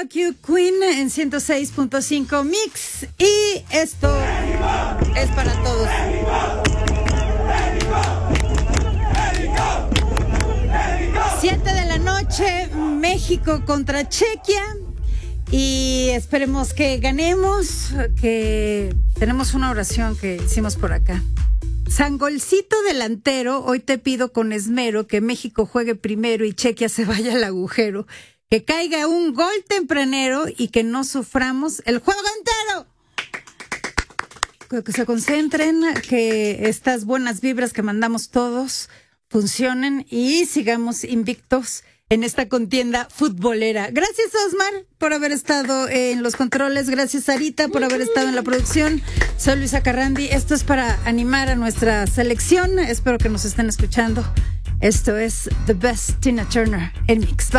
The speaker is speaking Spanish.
Rock You Queen en 106.5 Mix. Y esto es para todos. Siete de la noche, México contra Chequia. Y esperemos que ganemos, que tenemos una oración que hicimos por acá. Sangolcito delantero, hoy te pido con esmero que México juegue primero y Chequia se vaya al agujero. Que caiga un gol tempranero y que no suframos el juego entero. Que se concentren, que estas buenas vibras que mandamos todos funcionen y sigamos invictos en esta contienda futbolera. Gracias, Osmar, por haber estado en los controles. Gracias, Sarita, por haber estado en la producción. Soy Luisa Carrandi. Esto es para animar a nuestra selección. Espero que nos estén escuchando. Esto es The Best Tina Turner en Mix.